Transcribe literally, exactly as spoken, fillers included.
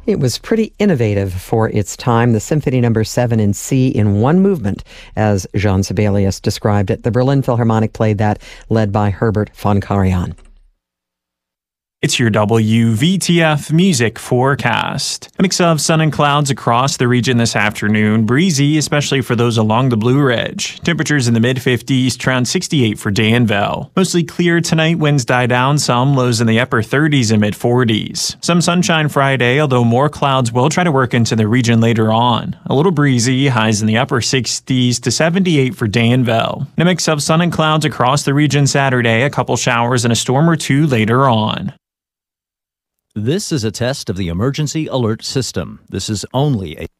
It was pretty innovative for its time, the Symphony Number seven in C in one movement, as Jean Sibelius described it. The Berlin Philharmonic played that, led by Herbert von Karajan. It's your W V T F music forecast. A mix of sun and clouds across the region this afternoon. Breezy, especially for those along the Blue Ridge. Temperatures in the mid fifties to around sixty-eight for Danville. Mostly clear tonight, winds die down some, lows in the upper thirties and mid forties. Some sunshine Friday, although more clouds will try to work into the region later on. A little breezy, highs in the upper sixties to seventy-eight for Danville. And a mix of sun and clouds across the region Saturday, a couple showers and a storm or two later on. This is a test of the emergency alert system. This is only a